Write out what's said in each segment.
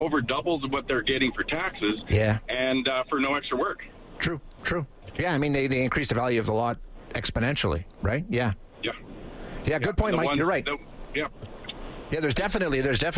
over doubles what they're getting for taxes. Yeah. And for no extra work. True. Yeah, I mean, they increase the value of the lot exponentially, right? Yeah. Yeah, good point, Mike. You're right. Yeah, there's definitely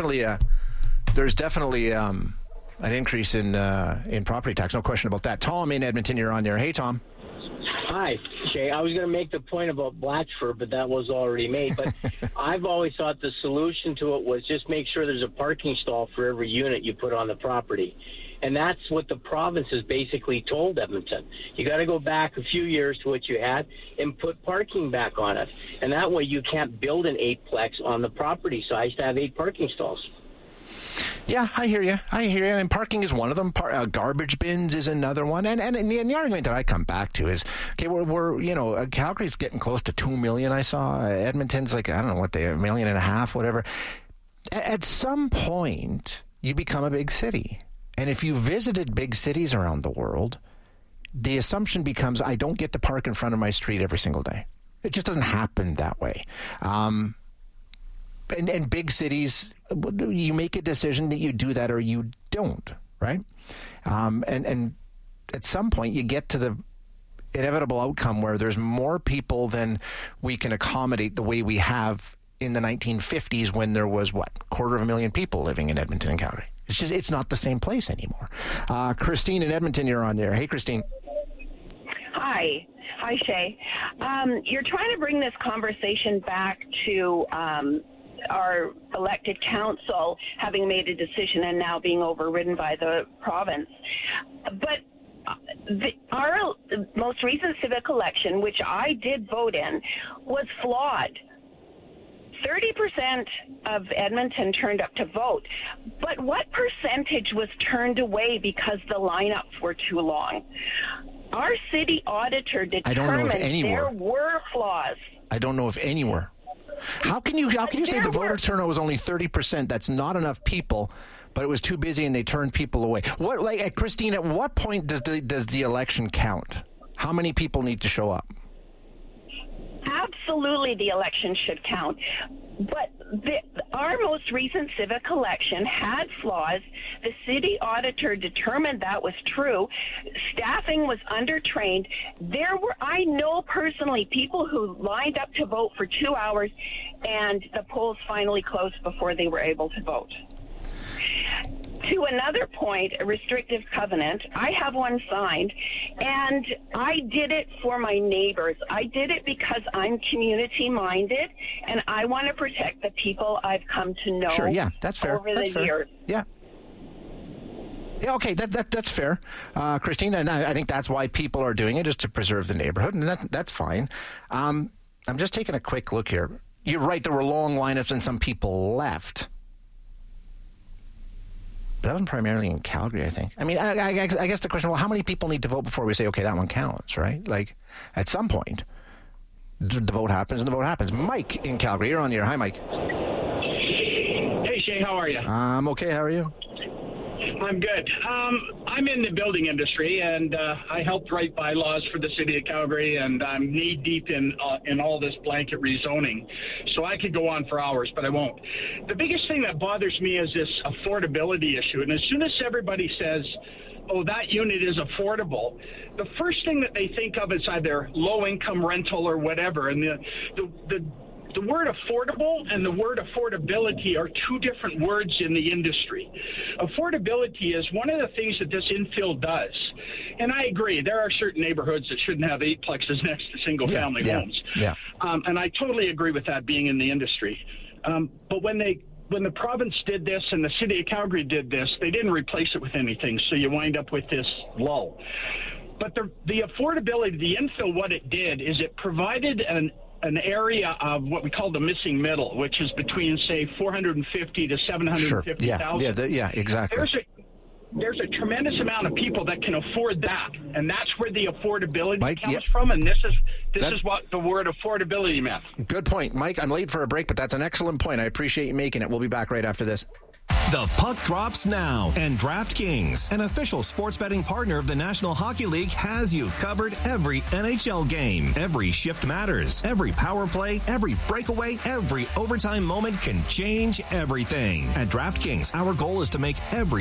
an increase in property tax. No question about that. Tom in Edmonton, you're on there. Hey, Tom. Hi, Shay. I was going to make the point about Blatchford, but that was already made. But I've always thought the solution to it was just make sure there's a parking stall for every unit you put on the property. And that's what the province has basically told Edmonton. You got to go back a few years to what you had and put parking back on it. And that way you can't build an 8-plex on the property size to have 8 parking stalls. Yeah, I hear you. And parking is one of them. Garbage bins is another one. And the argument that I come back to is, okay, we're Calgary's getting close to 2 million. I saw Edmonton's like, I don't know what they are, 1.5 million, whatever. At some point, you become a big city. And if you visited big cities around the world, the assumption becomes, I don't get to park in front of my street every single day. It just doesn't happen that way. And big cities, you make a decision that you do that or you don't, right? And at some point, you get to the inevitable outcome where there's more people than we can accommodate the way we have in the 1950s when there was, 250,000 people living in Edmonton and Calgary. It's not the same place anymore. Christine in Edmonton, you're on there. Hey, Christine. Hi, Shay. You're trying to bring this conversation back to our elected council having made a decision and now being overridden by the province. But our most recent civic election, which I did vote in, was flawed. 30% of Edmonton turned up to vote, but what percentage was turned away because the lineups were too long? Our city auditor determined there were flaws. I don't know if anywhere. How can you say the voter turnout was only 30%? That's not enough people, but it was too busy and they turned people away. Christine, at what point does the election count? How many people need to show up? Absolutely, the election should count. But our most recent civic election had flaws. The city auditor determined that was true. Staffing was undertrained. I know personally people who lined up to vote for 2 hours and the polls finally closed before they were able to vote. To another point, a restrictive covenant, I have one signed, and I did it for my neighbors. I did it because I'm community-minded, and I want to protect the people I've come to know that's fair. over the years. Yeah. Yeah, okay, that's fair, Christine, and I think that's why people are doing it, is to preserve the neighborhood, and that's fine. I'm just taking a quick look here. You're right, there were long lineups and some people left. That was primarily in Calgary, I think. I mean, I guess the question, how many people need to vote before we say, okay, that one counts, right? Like, at some point, the vote happens and the vote happens. Mike in Calgary, you're on the air. Hi, Mike. Hey, Shay, how are you? I'm okay. How are you? I'm good. I'm in the building industry, and I helped write bylaws for the city of Calgary, and I'm knee-deep in all this blanket rezoning. So I could go on for hours, but I won't. The biggest thing that bothers me is this affordability issue. And as soon as everybody says, oh, that unit is affordable, the first thing that they think of is either low-income rental or whatever. And the word affordable and the word affordability are two different words in the industry. Affordability is one of the things that this infill does. And I agree, there are certain neighborhoods that shouldn't have 8-plexes next to single-family homes. Yeah. And I totally agree with that being in the industry. But when the province did this and the city of Calgary did this, they didn't replace it with anything, so you wind up with this lull. But the affordability, the infill, what it did is it provided an area of what we call the missing middle, which is between, say, 450 to 750,000. Sure. Yeah, exactly. There's a tremendous amount of people that can afford that, and that's where the affordability comes from, and this is what the word affordability meant. Good point. Mike, I'm late for a break, but that's an excellent point. I appreciate you making it. We'll be back right after this. The puck drops now, and DraftKings, an official sports betting partner of the National Hockey League, has you covered every NHL game. Every shift matters. Every power play, every breakaway, every overtime moment can change everything. At DraftKings, our goal is to make every